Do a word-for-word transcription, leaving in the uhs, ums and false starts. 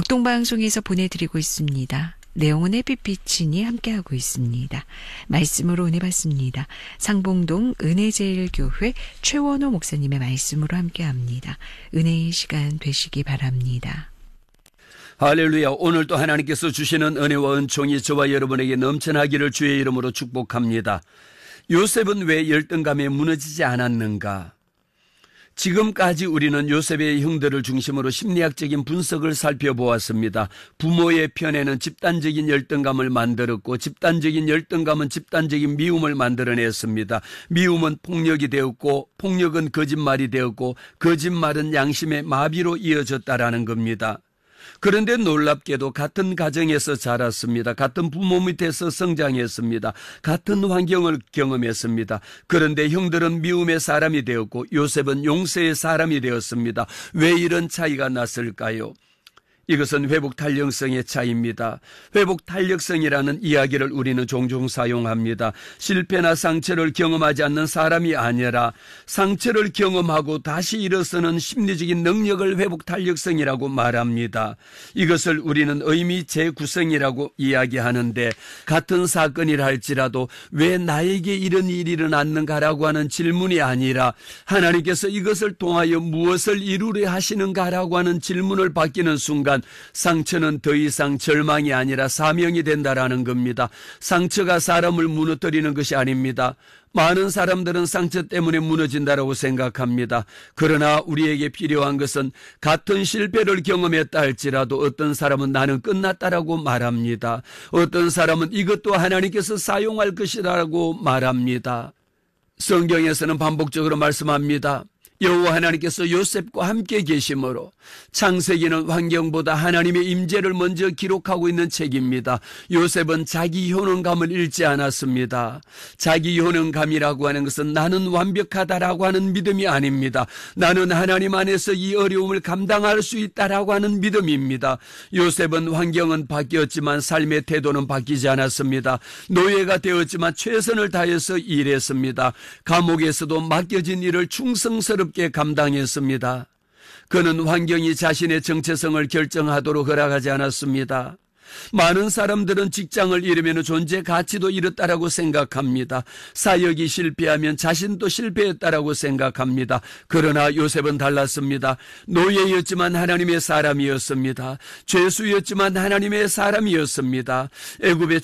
복동방송에서 보내드리고 있습니다. 내용은 햇빛비치니 함께하고 있습니다. 말씀으로 은혜 받습니다. 상봉동 은혜제일교회 최원호 목사님의 말씀으로 함께합니다. 은혜의 시간 되시기 바랍니다. 할렐루야. 오늘도 하나님께서 주시는 은혜와 은총이 저와 여러분에게 넘쳐나기를 주의 이름으로 축복합니다. 요셉은 왜 열등감에 무너지지 않았는가? 지금까지 우리는 요셉의 형들을 중심으로 심리학적인 분석을 살펴보았습니다. 부모의 편에는 집단적인 열등감을 만들었고, 집단적인 열등감은 집단적인 미움을 만들어냈습니다. 미움은 폭력이 되었고, 폭력은 거짓말이 되었고, 거짓말은 양심의 마비로 이어졌다라는 겁니다. 그런데 놀랍게도 같은 가정에서 자랐습니다. 같은 부모 밑에서 성장했습니다. 같은 환경을 경험했습니다. 그런데 형들은 미움의 사람이 되었고 요셉은 용서의 사람이 되었습니다. 왜 이런 차이가 났을까요? 이것은 회복 탄력성의 차이입니다. 회복 탄력성이라는 이야기를 우리는 종종 사용합니다. 실패나 상처를 경험하지 않는 사람이 아니라 상처를 경험하고 다시 일어서는 심리적인 능력을 회복 탄력성이라고 말합니다. 이것을 우리는 의미 재구성이라고 이야기하는데, 같은 사건이라 할지라도 왜 나에게 이런 일이 일어났는가라고 하는 질문이 아니라 하나님께서 이것을 통하여 무엇을 이루려 하시는가라고 하는 질문을 받기는 순간 상처는 더 이상 절망이 아니라 사명이 된다라는 겁니다. 상처가 사람을 무너뜨리는 것이 아닙니다. 많은 사람들은 상처 때문에 무너진다라고 생각합니다. 그러나 우리에게 필요한 것은 같은 실패를 경험했다 할지라도 어떤 사람은 나는 끝났다라고 말합니다. 어떤 사람은 이것도 하나님께서 사용할 것이라고 말합니다. 성경에서는 반복적으로 말씀합니다. 여호와 하나님께서 요셉과 함께 계심으로, 창세기는 환경보다 하나님의 임재를 먼저 기록하고 있는 책입니다. 요셉은 자기 효능감을 잃지 않았습니다. 자기 효능감이라고 하는 것은 나는 완벽하다라고 하는 믿음이 아닙니다. 나는 하나님 안에서 이 어려움을 감당할 수 있다라고 하는 믿음입니다. 요셉은 환경은 바뀌었지만 삶의 태도는 바뀌지 않았습니다. 노예가 되었지만 최선을 다해서 일했습니다. 감옥에서도 맡겨진 일을 충성스럽게 감당했습니다. 그는 환경이 자신의 정체성을 결정하도록 허락하지 않았습니다. 많은 사람들은 직장을 잃으면 존재 가치도 잃었다라고 생각합니다. 사역이 실패하면 자신도 실패했다라고 생각합니다. 그러나 요셉은 달랐습니다. 노예였지만 하나님의 사람이었습니다. 죄수였지만 하나님의 사람이었습니다. 애굽의